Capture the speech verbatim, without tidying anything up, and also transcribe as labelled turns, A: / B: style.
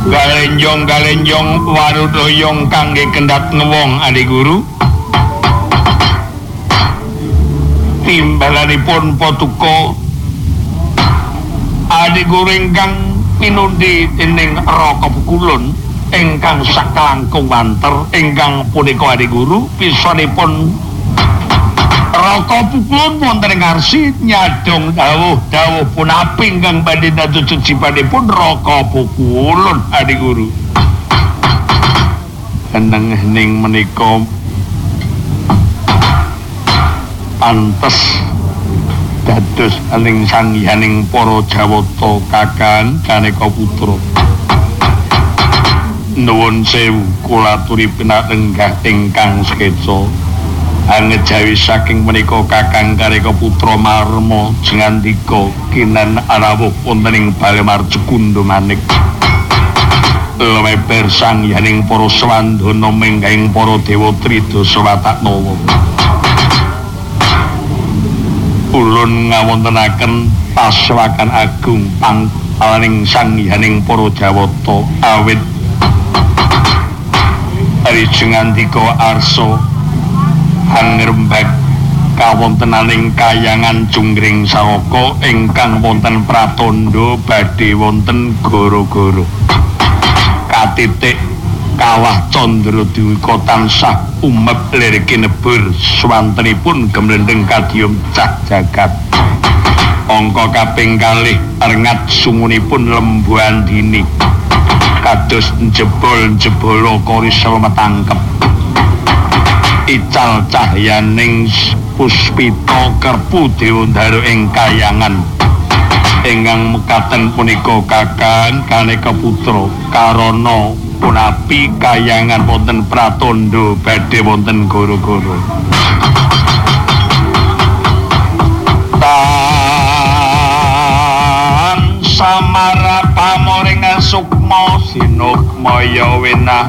A: Galenjong-galenjong warudoyong kangge kendhat ngewong Adi Guru. Timbalanipun patuko Adi Guru ingkang pinundi dening Raka Pukulun ingkang saklangkung wanter ingkang punika Adi Guru pisanipun Raka Pukulun wonten ing ngarsi nyadong dawuh-dawuh punapi ingkang badhe dados jejibadipun Raka Pukulun Adi Guru. Eneng ning menika pantes dados aning sangyaning para Jawata kakan Kaneka Putra. Nuwun sewu kula aturi pinarenggah ingkang sekeca. Angejawi saking menika Kakang Kaneka Putra marma jengandika kinan arawuh wonten ing Balemarcukunda manik. Lemeber sangyaning para swandana menggahing para dewa Tridasa Wataknawa. Ulun ngawontenaken paswakan agung pangalaning sangyaning para Jawata awit ari jengandika Arsa angrembag kawontenaning kayangan Junggring Sawaka ingkang wonten pratandha badhe wonten gara-gara katitik kawah Candradewika tansah umeb lir kinebur swantenipun gemlendeng kadiyum cah jagat. Angka kaping kalih rengat sungunipun Lembu Andini kados njebol-njebolo korisel metangkep. Ical cahyaning puspita kerpu Dewandara ing kayangan ingkang mekaten punika Kakang Kaneka Putra karana punapi kayangan wonten pratandha badhe wonten gara-gara. Tan samara pamoring sukma sinukmaya wenah